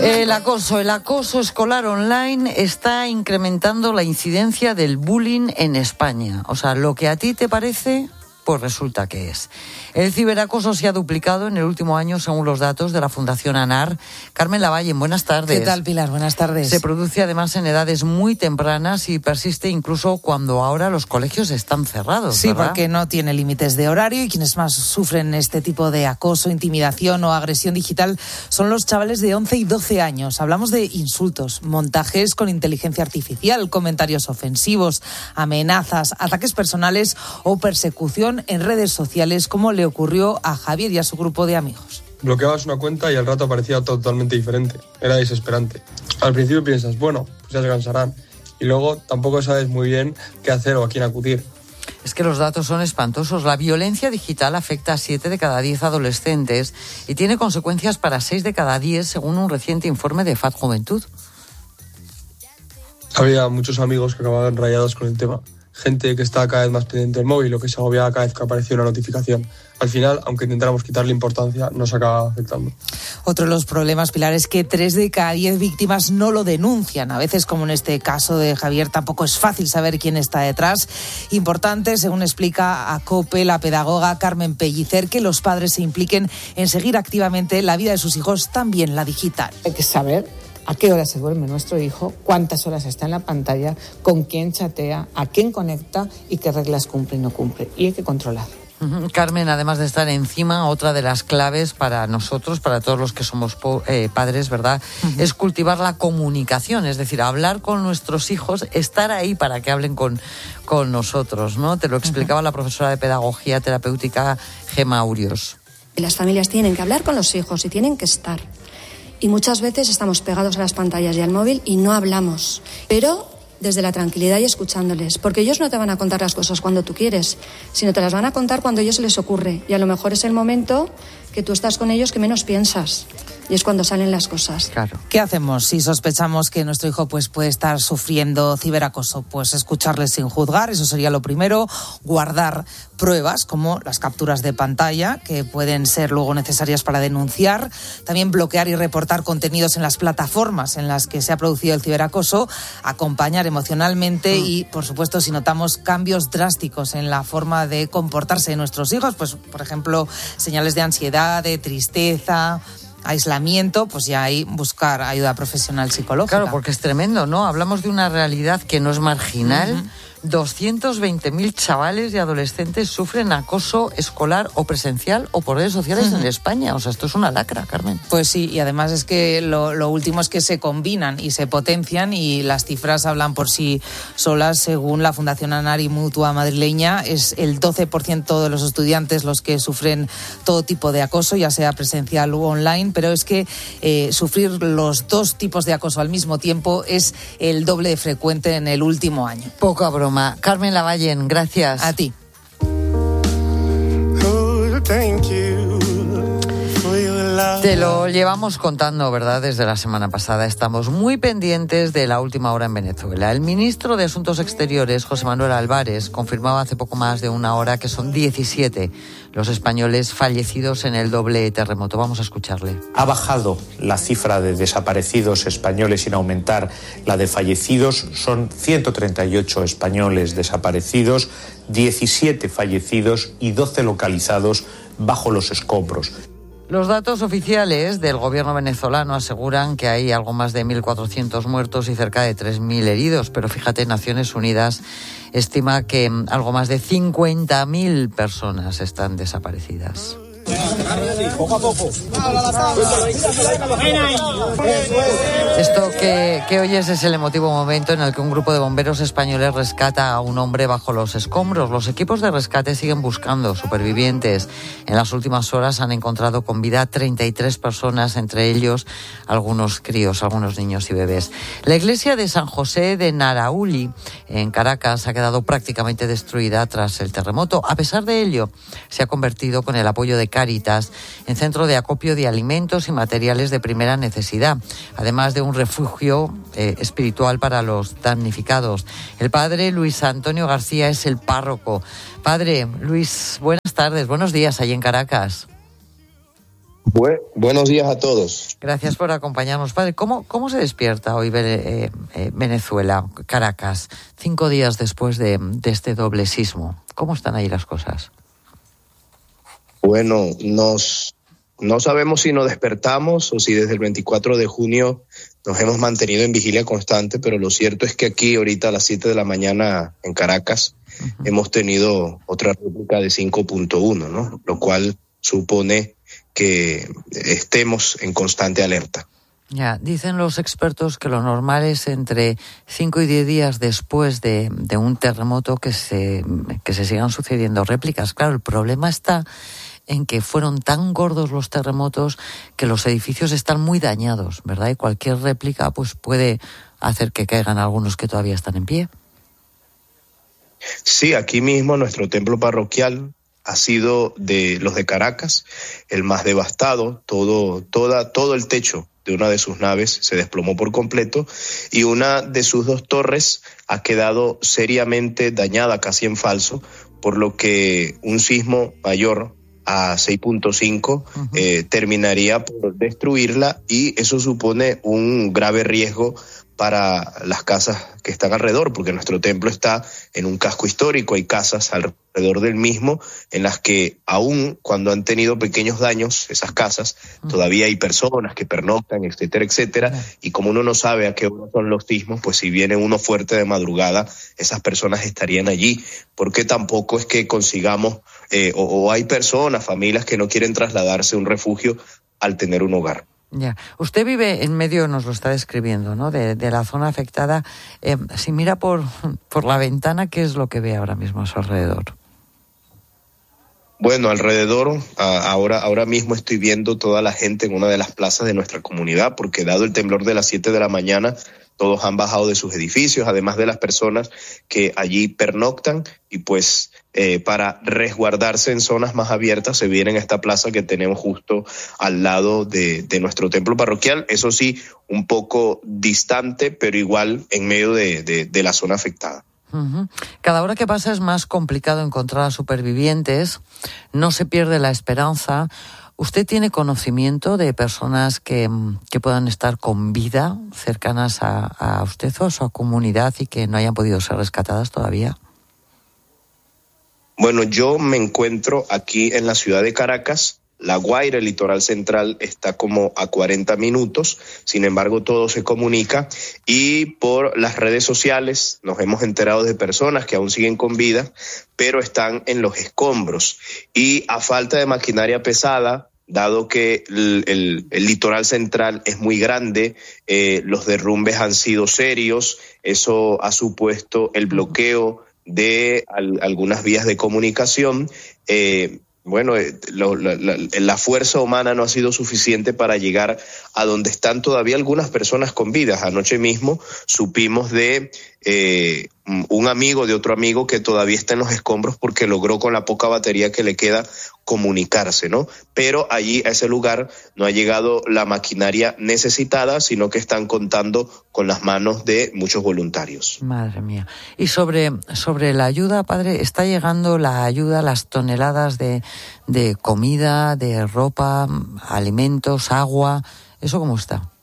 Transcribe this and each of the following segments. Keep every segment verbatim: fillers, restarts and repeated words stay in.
El acoso, el acoso escolar online está incrementando la incidencia del bullying en España. O sea, lo que a ti te parece, pues resulta que es. El ciberacoso se ha duplicado en el último año según los datos de la Fundación ANAR. Carmen Lavalle, buenas tardes. ¿Qué tal, Pilar? Buenas tardes. Se produce además en edades muy tempranas y persiste incluso cuando ahora los colegios están cerrados, Sí, ¿verdad? porque no tiene límites de horario y quienes más sufren este tipo de acoso, intimidación o agresión digital son los chavales de once y doce años. Hablamos de insultos, montajes con inteligencia artificial, comentarios ofensivos, amenazas, ataques personales o persecución en redes sociales, como le ocurrió a Javier y a su grupo de amigos. Bloqueabas una cuenta y al rato aparecía totalmente diferente. Era desesperante. Al principio piensas, bueno, pues ya se cansarán. Y luego tampoco sabes muy bien qué hacer o a quién acudir. Es que los datos son espantosos. La violencia digital afecta a siete de cada diez adolescentes y tiene consecuencias para seis de cada diez, según un reciente informe de F A D Juventud. Había muchos amigos que acababan rayados con el tema. Gente que estaba cada vez más pendiente del móvil o que se agobiaba cada vez que aparecía una notificación. Al final, aunque intentáramos quitarle importancia, nos acaba afectando. Otro de los problemas, Pilar, es que tres de cada diez víctimas no lo denuncian. A veces, como en este caso de Javier, tampoco es fácil saber quién está detrás. Importante, según explica a COPE la pedagoga Carmen Pellicer, que los padres se impliquen en seguir activamente la vida de sus hijos, también la digital. Hay que saber a qué hora se duerme nuestro hijo, cuántas horas está en la pantalla, con quién chatea, a quién conecta y qué reglas cumple y no cumple. Y hay que controlar. Carmen, además de estar encima, otra de las claves para nosotros, para todos los que somos po- eh, padres, ¿verdad?, uh-huh. es cultivar la comunicación, es decir, hablar con nuestros hijos, estar ahí para que hablen con, con nosotros, ¿no? Te lo explicaba uh-huh. la profesora de Pedagogía Terapéutica Gemma Urios. Las familias tienen que hablar con los hijos y tienen que estar. Y muchas veces estamos pegados a las pantallas y al móvil y no hablamos. Pero desde la tranquilidad y escuchándoles. Porque ellos no te van a contar las cosas cuando tú quieres, sino te las van a contar cuando a ellos se les ocurre. Y a lo mejor es el momento que tú estás con ellos que menos piensas. Y es cuando salen las cosas. Claro. ¿Qué hacemos si sospechamos que nuestro hijo pues, puede estar sufriendo ciberacoso? Pues escucharles sin juzgar, eso sería lo primero. Guardar pruebas, como las capturas de pantalla, que pueden ser luego necesarias para denunciar. También bloquear y reportar contenidos en las plataformas en las que se ha producido el ciberacoso. Acompañar emocionalmente mm. y, por supuesto, si notamos cambios drásticos en la forma de comportarse de nuestros hijos, pues, por ejemplo, señales de ansiedad, de tristeza, aislamiento, pues ya ahí buscar ayuda profesional psicológica. Claro, porque es tremendo, ¿no? Hablamos de una realidad que no es marginal. Uh-huh. doscientos veinte mil chavales y adolescentes sufren acoso escolar o presencial o por redes sociales uh-huh. en España. O sea, esto es una lacra, Carmen. Pues sí, y además es que lo, lo último es que se combinan y se potencian y las cifras hablan por sí solas. Según la Fundación ANAR y Mutua madrileña, es el doce por ciento de los estudiantes los que sufren todo tipo de acoso, ya sea presencial u online, pero es que eh, sufrir los dos tipos de acoso al mismo tiempo es el doble de frecuente en el último año. Poca broma. Carmen Lavalle, gracias. A ti. Te lo llevamos contando, ¿verdad? Desde la semana pasada. Estamos muy pendientes de la última hora en Venezuela. El ministro de Asuntos Exteriores, José Manuel Álvarez, confirmaba hace poco más de una hora que son diecisiete los españoles fallecidos en el doble terremoto. Vamos a escucharle. Ha bajado la cifra de desaparecidos españoles sin aumentar la de fallecidos. Son ciento treinta y ocho españoles desaparecidos, diecisiete fallecidos y doce localizados bajo los escombros. Los datos oficiales del gobierno venezolano aseguran que hay algo más de mil cuatrocientos muertos y cerca de tres mil heridos, pero fíjate, Naciones Unidas estima que algo más de cincuenta mil personas están desaparecidas. Poco a poco. Esto que, que oyes es el emotivo momento en el que un grupo de bomberos españoles rescata a un hombre bajo los escombros. Los equipos de rescate siguen buscando supervivientes. En las últimas horas han encontrado con vida treinta y tres personas, entre ellos algunos críos, algunos niños y bebés. La iglesia de San José de Narauli, en Caracas, ha quedado prácticamente destruida tras el terremoto. A pesar de ello, se ha convertido, con el apoyo de Cáritas, en centro de acopio de alimentos y materiales de primera necesidad, además de un refugio eh, espiritual para los damnificados. El padre Luis Antonio García es el párroco. Padre Luis, buenas tardes, buenos días allí en Caracas. Bu- buenos días a todos. Gracias por acompañarnos, padre. ¿Cómo, cómo se despierta hoy eh, eh, Venezuela, Caracas, cinco días después de, de este doble sismo? ¿Cómo están ahí las cosas? Bueno, nos no sabemos si nos despertamos o si desde el veinticuatro de junio nos hemos mantenido en vigilia constante, pero lo cierto es que aquí ahorita a las siete de la mañana en Caracas uh-huh. hemos tenido otra réplica de cinco punto uno, ¿no? Lo cual supone que estemos en constante alerta. Ya, dicen los expertos que lo normal es entre cinco y diez días después de, de un terremoto que se, que se sigan sucediendo réplicas. Claro, el problema está en que fueron tan gordos los terremotos que los edificios están muy dañados, ¿verdad? Y cualquier réplica pues puede hacer que caigan algunos que todavía están en pie. Sí, aquí mismo nuestro templo parroquial ha sido de los de Caracas el más devastado. Todo, toda, todo el techo de una de sus naves se desplomó por completo y una de sus dos torres ha quedado seriamente dañada, casi en falso, por lo que un sismo mayor a seis punto cinco uh-huh. eh, terminaría por destruirla, y eso supone un grave riesgo para las casas que están alrededor, porque nuestro templo está en un casco histórico, hay casas alrededor del mismo en las que aún cuando han tenido pequeños daños esas casas, uh-huh. todavía hay personas que pernoctan, etcétera, etcétera, uh-huh. y como uno no sabe a qué hora son los sismos, pues si viene uno fuerte de madrugada, esas personas estarían allí, porque tampoco es que consigamos, eh, o, o hay personas, familias que no quieren trasladarse a un refugio al tener un hogar. Ya, usted vive en medio, nos lo está describiendo, ¿no?, de, de la zona afectada. Eh, si mira por, por la ventana, ¿qué es lo que ve ahora mismo a su alrededor? Bueno, alrededor, a, ahora, ahora mismo estoy viendo toda la gente en una de las plazas de nuestra comunidad, porque dado el temblor de las siete de la mañana, todos han bajado de sus edificios, además de las personas que allí pernoctan, y pues eh, para resguardarse en zonas más abiertas se vienen a esta plaza que tenemos justo al lado de, de nuestro templo parroquial, eso sí, un poco distante, pero igual en medio de, de, de la zona afectada. Uh-huh. Cada hora que pasa es más complicado encontrar a supervivientes, no se pierde la esperanza. ¿Usted tiene conocimiento de personas que, que puedan estar con vida cercanas a, a usted o a su comunidad y que no hayan podido ser rescatadas todavía? Bueno, yo me encuentro aquí en la ciudad de Caracas. La Guaira, el litoral central, está como a cuarenta minutos, sin embargo todo se comunica, y por las redes sociales nos hemos enterado de personas que aún siguen con vida, pero están en los escombros, y a falta de maquinaria pesada, dado que el, el, el litoral central es muy grande, eh, los derrumbes han sido serios, eso ha supuesto el bloqueo de al, algunas vías de comunicación. eh, Bueno, lo, la, la, la fuerza humana no ha sido suficiente para llegar a donde están todavía algunas personas con vida. Anoche mismo supimos de eh, un amigo de otro amigo que todavía está en los escombros porque logró con la poca batería que le queda comunicarse, ¿no? Pero allí a ese lugar no ha llegado la maquinaria necesitada, sino que están contando con las manos de muchos voluntarios. Madre mía. Y sobre, sobre la ayuda, padre, ¿está llegando la ayuda, las toneladas de, de comida, de ropa, alimentos, agua? ¿Eso cómo está?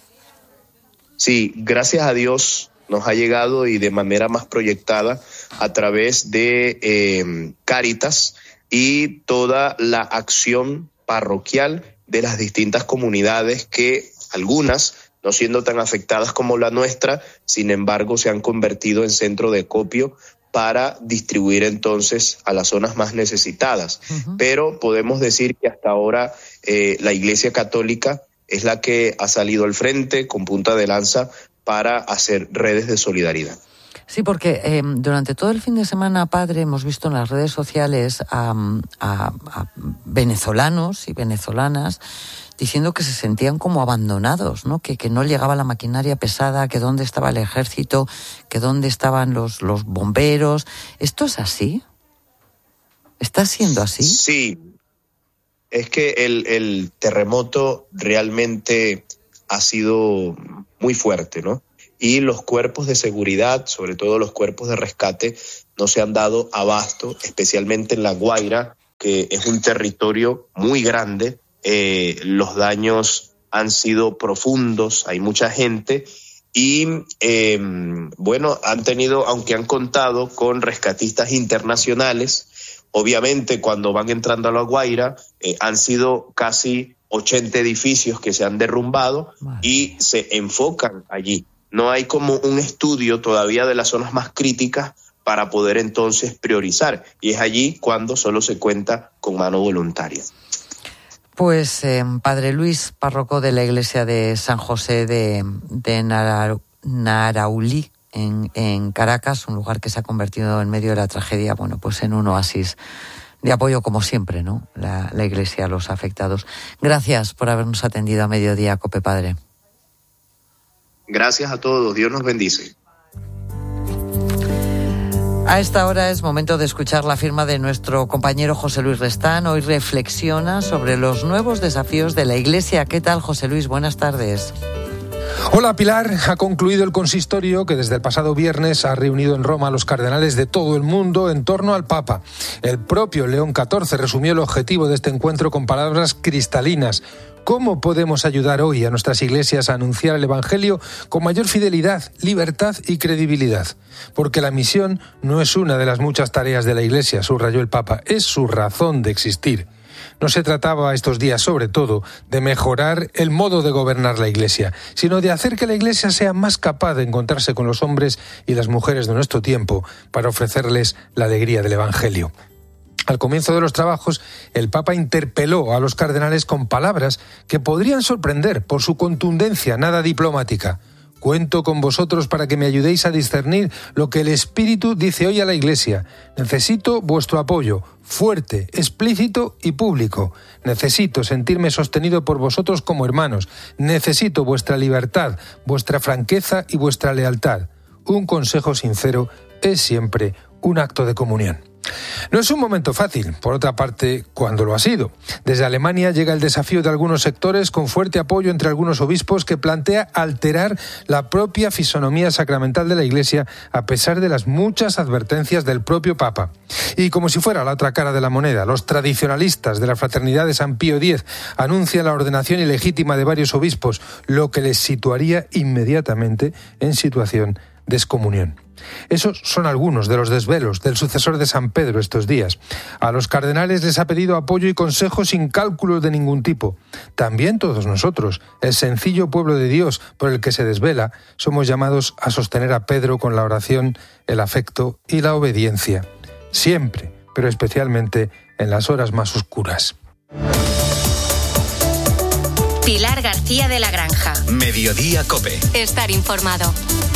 Sí, gracias a Dios nos ha llegado, y de manera más proyectada a través de eh, Cáritas y toda la acción parroquial de las distintas comunidades, que algunas, no siendo tan afectadas como la nuestra, sin embargo se han convertido en centro de acopio para distribuir entonces a las zonas más necesitadas. Uh-huh. Pero podemos decir que hasta ahora eh, la Iglesia Católica es la que ha salido al frente con punta de lanza para hacer redes de solidaridad. Sí, porque eh, durante todo el fin de semana, padre, hemos visto en las redes sociales a, a, a venezolanos y venezolanas diciendo que se sentían como abandonados, ¿no? Que, que no llegaba la maquinaria pesada, que dónde estaba el ejército, que dónde estaban los, los bomberos. ¿Esto es así? ¿Está siendo así? Sí, es que el, el terremoto realmente ha sido muy fuerte, ¿no? Y los cuerpos de seguridad, sobre todo los cuerpos de rescate, no se han dado abasto, especialmente en La Guaira, que es un territorio muy grande, eh, los daños han sido profundos, hay mucha gente y eh, bueno, han tenido, aunque han contado con rescatistas internacionales, obviamente cuando van entrando a La Guaira eh, han sido casi ochenta edificios que se han derrumbado y se enfocan allí. No hay como un estudio todavía de las zonas más críticas para poder entonces priorizar. Y es allí cuando solo se cuenta con mano voluntaria. Pues eh, Padre Luis, párroco de la iglesia de San José de, de Nara, Naraulí, en, en Caracas, un lugar que se ha convertido en medio de la tragedia, bueno, pues en un oasis de apoyo como siempre, ¿no? La, la iglesia a los afectados. Gracias por habernos atendido a Mediodía, Cope, Padre. Gracias a todos, Dios nos bendice. A esta hora es momento de escuchar la firma de nuestro compañero José Luis Restán. Hoy reflexiona sobre los nuevos desafíos de la Iglesia. ¿Qué tal, José Luis? Buenas tardes. Hola, Pilar. Ha concluido el consistorio que desde el pasado viernes ha reunido en Roma a los cardenales de todo el mundo en torno al Papa. El propio León catorce resumió el objetivo de este encuentro con palabras cristalinas. ¿Cómo podemos ayudar hoy a nuestras iglesias a anunciar el Evangelio con mayor fidelidad, libertad y credibilidad? Porque la misión no es una de las muchas tareas de la Iglesia, subrayó el Papa, es su razón de existir. No se trataba estos días, sobre todo, de mejorar el modo de gobernar la Iglesia, sino de hacer que la Iglesia sea más capaz de encontrarse con los hombres y las mujeres de nuestro tiempo para ofrecerles la alegría del Evangelio. Al comienzo de los trabajos, el Papa interpeló a los cardenales con palabras que podrían sorprender por su contundencia nada diplomática. Cuento con vosotros para que me ayudéis a discernir lo que el Espíritu dice hoy a la Iglesia. Necesito vuestro apoyo, fuerte, explícito y público. Necesito sentirme sostenido por vosotros como hermanos. Necesito vuestra libertad, vuestra franqueza y vuestra lealtad. Un consejo sincero es siempre un acto de comunión. No es un momento fácil, por otra parte, cuando lo ha sido. Desde Alemania llega el desafío de algunos sectores con fuerte apoyo entre algunos obispos que plantea alterar la propia fisonomía sacramental de la Iglesia a pesar de las muchas advertencias del propio Papa. Y como si fuera la otra cara de la moneda, los tradicionalistas de la Fraternidad de San Pío X anuncian la ordenación ilegítima de varios obispos, lo que les situaría inmediatamente en situación de excomunión. Esos son algunos de los desvelos del sucesor de San Pedro estos días. A los cardenales les ha pedido apoyo y consejo sin cálculos de ningún tipo. También todos nosotros, el sencillo pueblo de Dios por el que se desvela, somos llamados a sostener a Pedro con la oración, el afecto y la obediencia. Siempre, pero especialmente en las horas más oscuras. Pilar García de la Granja. Mediodía Cope. Estar informado.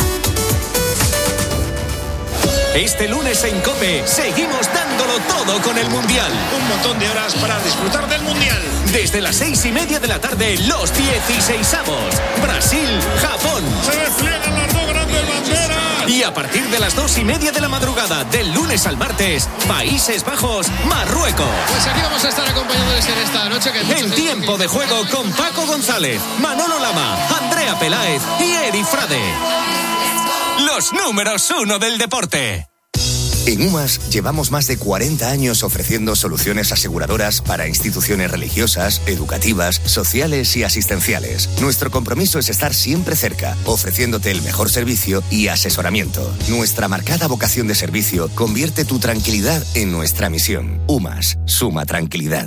Este lunes en COPE seguimos dándolo todo con el Mundial. Un montón de horas para disfrutar del Mundial. Desde las seis y media de la tarde, los dieciseisavos. Brasil, Japón. Se despliegan las dos grandes banderas. Y a partir de las dos y media de la madrugada, del lunes al martes, Países Bajos, Marruecos. Pues aquí vamos a estar acompañándoles en esta noche. Que en tiempo de juego con Paco González, Manolo Lama, Andrea Peláez y Eri Frade. Los números uno del deporte. En UMAS llevamos más de cuarenta años ofreciendo soluciones aseguradoras para instituciones religiosas, educativas, sociales y asistenciales. Nuestro compromiso es estar siempre cerca, ofreciéndote el mejor servicio y asesoramiento. Nuestra marcada vocación de servicio convierte tu tranquilidad en nuestra misión. UMAS, suma tranquilidad.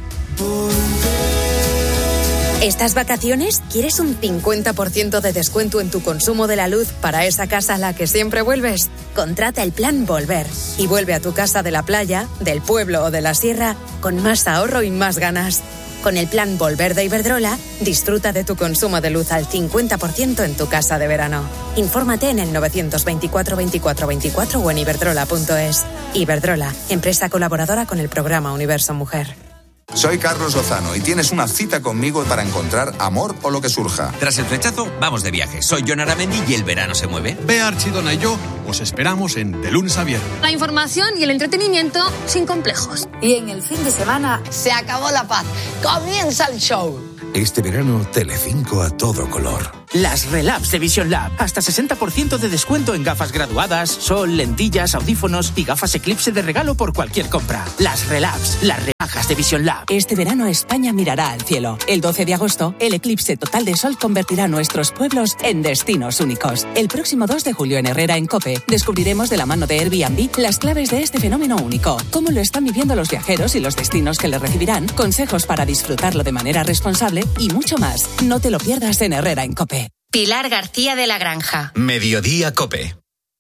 ¿Estas vacaciones quieres un cincuenta por ciento de descuento en tu consumo de la luz para esa casa a la que siempre vuelves? Contrata el plan Volver y vuelve a tu casa de la playa, del pueblo o de la sierra con más ahorro y más ganas. Con el plan Volver de Iberdrola, disfruta de tu consumo de luz al cincuenta por ciento en tu casa de verano. Infórmate en el novecientos veinticuatro veinticuatro veinticuatro o en iberdrola punto es. Iberdrola, empresa colaboradora con el programa Universo Mujer. Soy Carlos Lozano y tienes una cita conmigo para encontrar amor o lo que surja. Tras el flechazo, vamos de viaje. Soy Jon Aramendi y el verano se mueve. Bea Archidona y yo os esperamos en De Lunes a Viernes. La información y el entretenimiento sin complejos. Y en el fin de semana se acabó la paz. Comienza el show. Este verano, Telecinco a todo color. Las Relabs de Vision Lab. Hasta sesenta por ciento de descuento en gafas graduadas, sol, lentillas, audífonos y gafas Eclipse de regalo por cualquier compra. Las Relabs, las rebajas de Vision Lab. Este verano España mirará al cielo. El doce de agosto, el eclipse total de sol convertirá nuestros pueblos en destinos únicos. El próximo dos de julio en Herrera, en COPE, descubriremos de la mano de Airbnb las claves de este fenómeno único. Cómo lo están viviendo los viajeros y los destinos que le recibirán, consejos para disfrutarlo de manera responsable y mucho más. No te lo pierdas en Herrera, en COPE. Pilar García de la Granja. Mediodía COPE.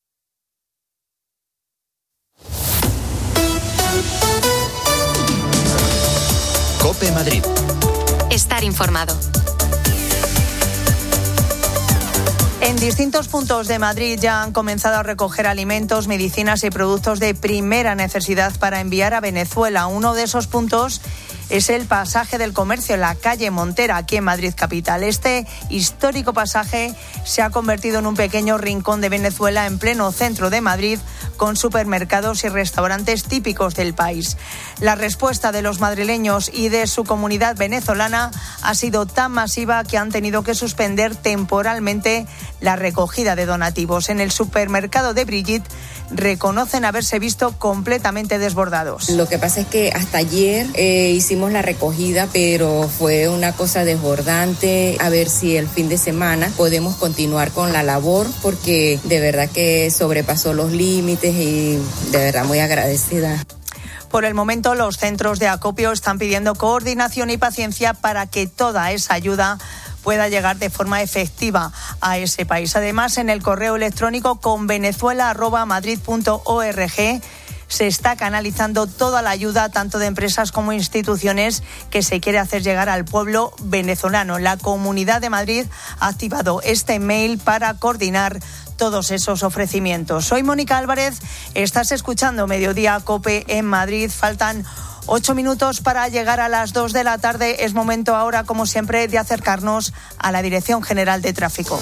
COPE Madrid. Estar informado. En distintos puntos de Madrid ya han comenzado a recoger alimentos, medicinas y productos de primera necesidad para enviar a Venezuela. Uno de esos puntos es el Pasaje del Comercio, en la calle Montera, aquí en Madrid capital. Este histórico pasaje se ha convertido en un pequeño rincón de Venezuela en pleno centro de Madrid, con supermercados y restaurantes típicos del país. La respuesta de los madrileños y de su comunidad venezolana ha sido tan masiva que han tenido que suspender temporalmente la recogida de donativos. En el supermercado de Brigitte reconocen haberse visto completamente desbordados. Lo que pasa es que hasta ayer eh, hicimos la recogida, pero fue una cosa desbordante. A ver si el fin de semana podemos continuar con la labor, porque de verdad que sobrepasó los límites y de verdad muy agradecida. Por el momento, los centros de acopio están pidiendo coordinación y paciencia para que toda esa ayuda pueda llegar de forma efectiva a ese país. Además, en el correo electrónico convenezuela arroba madrid punto org se está canalizando toda la ayuda, tanto de empresas como instituciones, que se quiere hacer llegar al pueblo venezolano. La Comunidad de Madrid ha activado este mail para coordinar todos esos ofrecimientos. Soy Mónica Álvarez, estás escuchando Mediodía COPE en Madrid. Faltan Ocho minutos para llegar a las dos de la tarde. Es momento ahora, como siempre, de acercarnos a la Dirección General de Tráfico.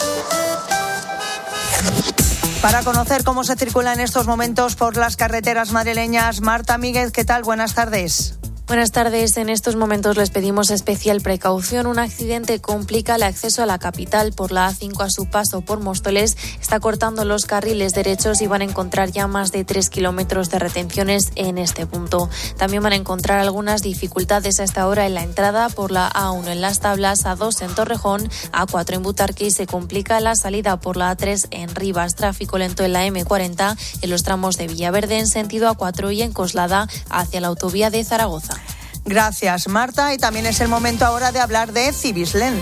Para conocer cómo se circula en estos momentos por las carreteras madrileñas, Marta Míguez, ¿qué tal? Buenas tardes. Buenas tardes. En estos momentos les pedimos especial precaución. Un accidente complica el acceso a la capital por la A cinco a su paso por Móstoles. Está cortando los carriles derechos y van a encontrar ya más de tres kilómetros de retenciones en este punto. También van a encontrar algunas dificultades a esta hora en la entrada por la A uno en Las Tablas, A dos en Torrejón, A cuatro en Butarque y se complica la salida por la A tres en Rivas. Tráfico lento en la eme cuarenta en los tramos de Villaverde en sentido A cuatro y en Coslada hacia la autovía de Zaragoza. Gracias, Marta. Y también es el momento ahora de hablar de Cibisland.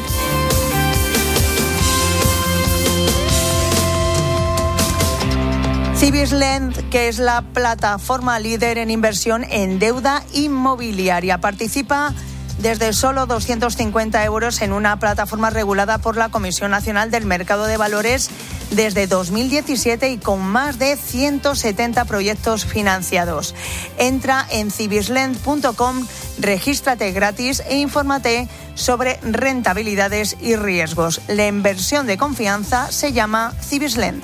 Cibisland, que es la plataforma líder en inversión en deuda inmobiliaria, participa desde solo doscientos cincuenta euros en una plataforma regulada por la Comisión Nacional del Mercado de Valores desde dos mil diecisiete y con más de ciento setenta proyectos financiados. Entra en cibisland punto com, regístrate gratis e infórmate sobre rentabilidades y riesgos. La inversión de confianza se llama Cibisland.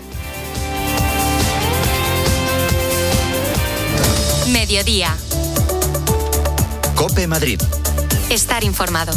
Mediodía. COPE Madrid. Estar informado.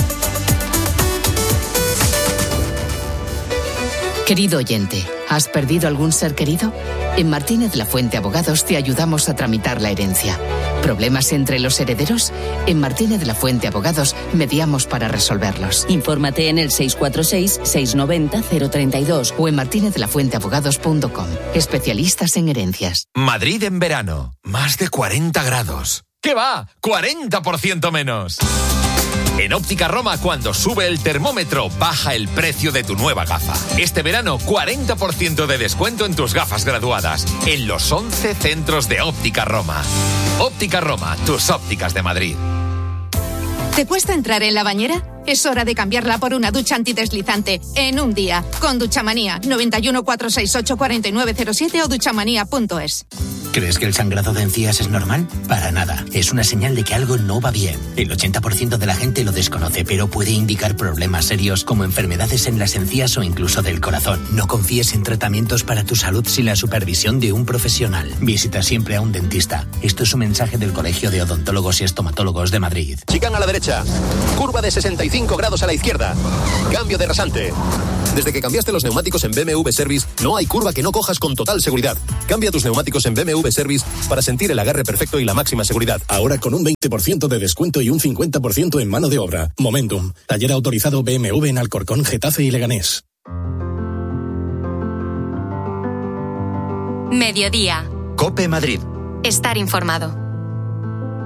Querido oyente, ¿has perdido algún ser querido? En Martínez La Fuente Abogados te ayudamos a tramitar la herencia. ¿Problemas entre los herederos? En Martínez La Fuente Abogados mediamos para resolverlos. Infórmate en el seis cuatro seis, seis nueve cero, cero tres dos o en martínez de la fuente abogados punto com. Especialistas en herencias. Madrid en verano. Más de cuarenta grados. ¿Qué va? ¡cuarenta por ciento menos! En Óptica Roma, cuando sube el termómetro, baja el precio de tu nueva gafa. Este verano, cuarenta por ciento de descuento en tus gafas graduadas, en los once centros de Óptica Roma. Óptica Roma, tus ópticas de Madrid. ¿Te cuesta entrar en la bañera? Es hora de cambiarla por una ducha antideslizante en un día. Con Duchamanía, noventa y uno, cuatrocientos sesenta y ocho, cuarenta y nueve cero siete o duchamanía punto es. ¿Crees que el sangrado de encías es normal? Para nada. Es una señal de que algo no va bien. El ochenta por ciento de la gente lo desconoce, pero puede indicar problemas serios como enfermedades en las encías o incluso del corazón. No confíes en tratamientos para tu salud sin la supervisión de un profesional. Visita siempre a un dentista. Esto es un mensaje del Colegio de Odontólogos y Estomatólogos de Madrid. Chicán a la derecha. Curva de sesenta y cinco grados a la izquierda. Cambio de rasante. Desde que cambiaste los neumáticos en B M W Service, no hay curva que no cojas con total seguridad. Cambia tus neumáticos en B M W Service para sentir el agarre perfecto y la máxima seguridad. Ahora con un veinte por ciento de descuento y un cincuenta por ciento en mano de obra. Momentum, taller autorizado B M W en Alcorcón, Getafe y Leganés. Mediodía. COPE Madrid. Estar informado.